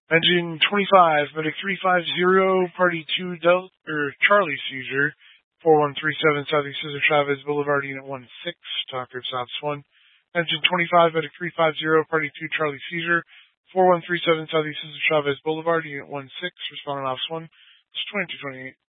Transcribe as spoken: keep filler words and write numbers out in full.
Engine twenty-five, Medic three five zero, Party two, Del or Charlie Caesar, four one three seven Southeast Cesar Chavez Boulevard, Unit one six, Talker South one. Engine twenty-five, Medic three five zero, Party two, Charlie Caesar, four one three seven Southeast Cesar Chavez Boulevard, Unit one six, responding Office one, it's twenty-two twenty-eight.